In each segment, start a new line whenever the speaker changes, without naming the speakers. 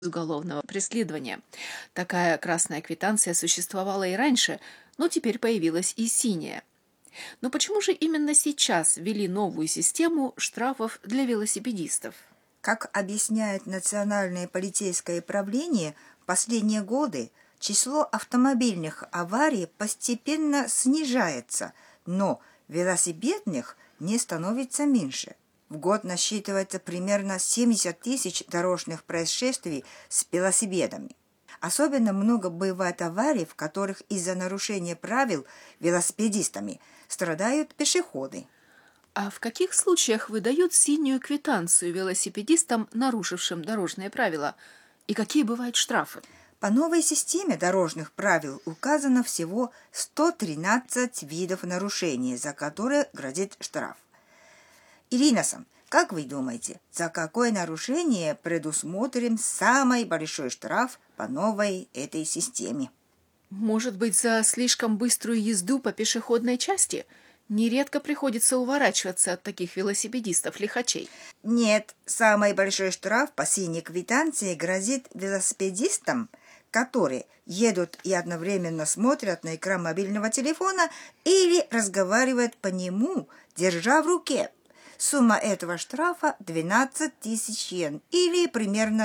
уголовного преследования. Такая красная квитанция существовала и раньше, но теперь появилась и синяя. Но почему же именно сейчас ввели новую систему штрафов для велосипедистов?
Как объясняет Национальное полицейское правление, в последние годы число автомобильных аварий постепенно снижается, но велосипедных не становится меньше. В год насчитывается примерно 70 тысяч дорожных происшествий с велосипедами. Особенно много бывает аварий, в которых из-за нарушения правил велосипедистами страдают пешеходы.
А в каких случаях выдают синюю квитанцию велосипедистам, нарушившим дорожные правила? И какие бывают штрафы?
По новой системе дорожных правил указано всего 113 видов нарушений, за которые грозит штраф. Ирина-сан, как вы думаете, за какое нарушение предусмотрен самый большой штраф по новой этой системе?
Может быть, за слишком быструю езду по пешеходной части? Нередко приходится уворачиваться от таких велосипедистов-лихачей.
Нет, самый большой штраф по синей квитанции грозит велосипедистам, которые едут и одновременно смотрят на экран мобильного телефона или разговаривают по нему, держа в руке. Сумма этого штрафа 12 тысяч йен или примерно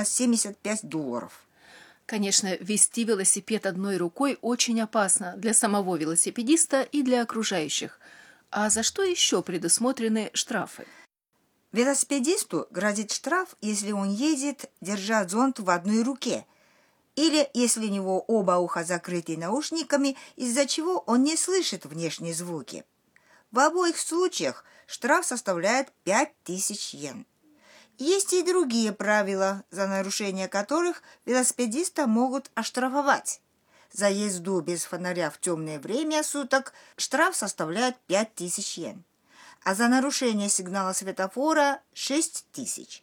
$75.
Конечно, вести велосипед одной рукой очень опасно для самого велосипедиста и для окружающих. А за что еще предусмотрены штрафы?
Велосипедисту грозит штраф, если он едет, держа зонт в одной руке, или если у него оба уха закрыты наушниками, из-за чего он не слышит внешние звуки. В обоих случаях штраф составляет 5000 йен. Есть и другие правила, за нарушение которых велосипедиста могут оштрафовать. За езду без фонаря в темное время суток штраф составляет 5000 йен, а за нарушение сигнала светофора 6000.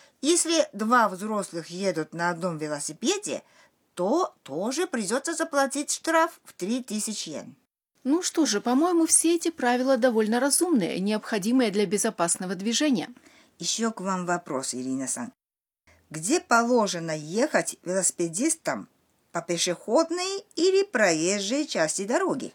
Если два взрослых едут на одном велосипеде, то тоже придется заплатить штраф в 3000 йен.
Ну что же, по-моему, все эти правила довольно разумные, необходимые для безопасного движения.
Еще к вам вопрос, Ирина-сан. Где положено ехать велосипедистам, по пешеходной или проезжей части дороги?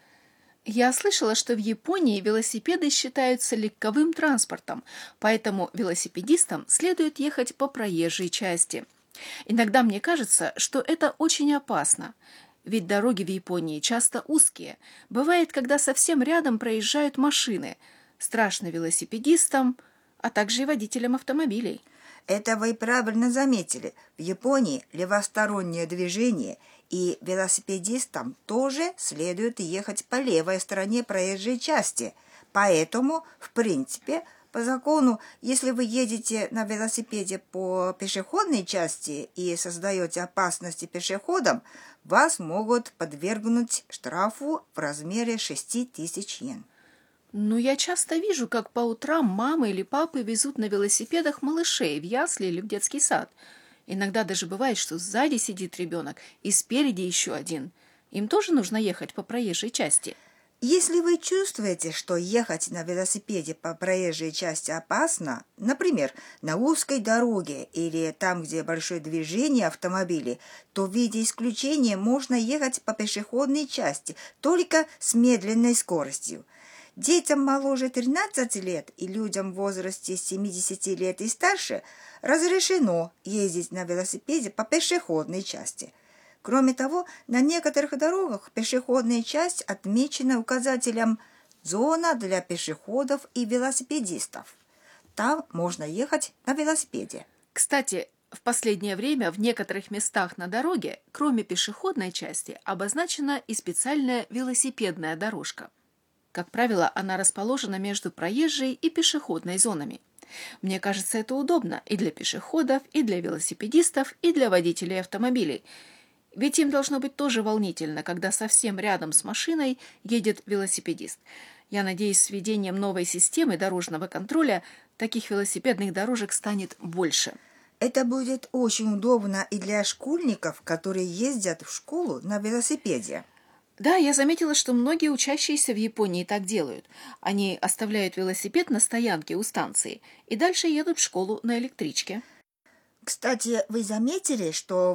Я слышала, что в Японии велосипеды считаются легковым транспортом, поэтому велосипедистам следует ехать по проезжей части. Иногда мне кажется, что это очень опасно, ведь дороги в Японии часто узкие. Бывает, когда совсем рядом проезжают машины. Страшно велосипедистам, а также и водителям автомобилей.
Это вы правильно заметили. В Японии левостороннее движение, и велосипедистам тоже следует ехать по левой стороне проезжей части. Поэтому, в принципе, по закону, если вы едете на велосипеде по пешеходной части и создаете опасности пешеходам, вас могут подвергнуть штрафу в размере 6000 йен.
Но я часто вижу, как по утрам мамы или папы везут на велосипедах малышей в ясли или в детский сад. Иногда даже бывает, что сзади сидит ребенок и спереди еще один. Им тоже нужно ехать по проезжей части.
Если вы чувствуете, что ехать на велосипеде по проезжей части опасно, например, на узкой дороге или там, где большое движение автомобилей, то в виде исключения можно ехать по пешеходной части, только с медленной скоростью. Детям моложе 13 лет и людям в возрасте 70 лет и старше разрешено ездить на велосипеде по пешеходной части. Кроме того, на некоторых дорогах пешеходная часть отмечена указателем «Зона для пешеходов и велосипедистов». Там можно ехать на велосипеде.
Кстати, в последнее время в некоторых местах на дороге, кроме пешеходной части, обозначена и специальная велосипедная дорожка. Как правило, она расположена между проезжей и пешеходной зонами. Мне кажется, это удобно и для пешеходов, и для велосипедистов, и для водителей автомобилей. Ведь им должно быть тоже волнительно, когда совсем рядом с машиной едет велосипедист. Я надеюсь, с введением новой системы дорожного контроля таких велосипедных дорожек станет больше.
Это будет очень удобно и для школьников, которые ездят в школу на велосипеде.
Да, я заметила, что многие учащиеся в Японии так делают. Они оставляют велосипед на стоянке у станции и дальше едут в школу на электричке.
Кстати, вы заметили, что